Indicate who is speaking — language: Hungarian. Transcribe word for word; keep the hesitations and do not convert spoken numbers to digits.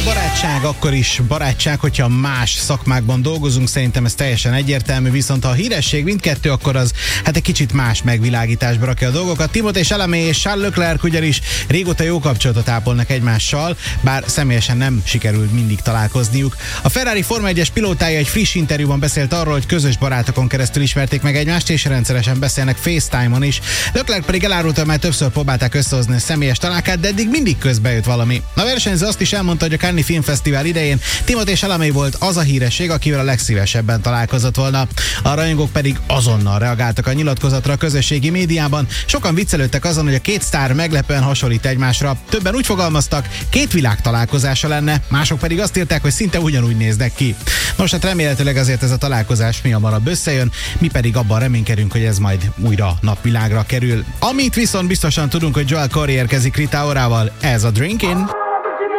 Speaker 1: egy barátság, akkor is barátság, hogyha más szakmákban dolgozunk, szerintem ez teljesen egyértelmű, viszont ha a híresség mindkettő, akkor az hát egy kicsit más megvilágításba rakja a dolgokat. Timothée Chalamet és Charles Leclerc ugyanis régóta jó kapcsolatot ápolnak egymással, bár személyesen nem sikerült mindig találkozniuk. A Ferrari Forma egyes pilótája egy friss interjúban beszélt arról, hogy közös barátokon keresztül ismerték meg egymást, és rendszeresen beszélnek FaceTime-on is. Leclerc pedig elárulta, hogy már többször próbálták összehozni a személyes találkát, de eddig mindig közbe jött valami. A versenyző azt is elmondta, hogy a Cannes Filmfesztivál idején Timothée Chalamet volt az a híresség, akivel a legszívesebben találkozott volna. A rajongók pedig azonnal reagáltak a nyilatkozatra a közösségi médiában. Sokan viccelődtek azon, hogy a két sztár meglepően hasonlít egymásra. Többen úgy fogalmaztak, két világ találkozása lenne, mások pedig azt írták, hogy szinte ugyanúgy néznek ki. Nos, hát remélhetőleg azért ez a találkozás mi hamarabb összejön, mi pedig abban reménykedünk, hogy ez majd újra napvilágra kerül. Amit viszont biztosan tudunk, hogy Joel Corey érkezik Rita Orával, ez a Drinkin'.